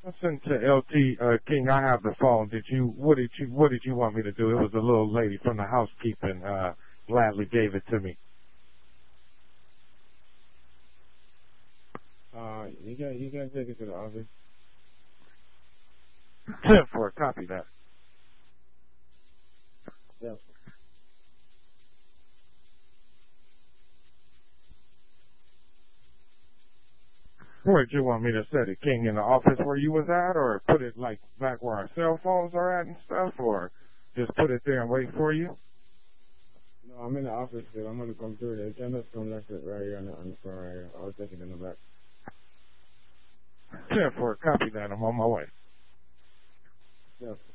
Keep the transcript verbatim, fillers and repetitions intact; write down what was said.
Listen to L T uh, King. I have the phone. Did you? What did you? What did you want me to do? It was a little lady from the housekeeping. Uh, gladly gave it to me. Uh, you got you got to take it to the office. ten four. Copy that. Yep. Where'd you want me to set it, King? In the office where you was at, or put it like back where our cell phones are at and stuff, or just put it there and wait for you? No, I'm in the office still. I'm gonna come through there. Tell us come left it right here on the on the front right here. I'll take it in the back. ten four. Copy that. I'm on my way. Yep.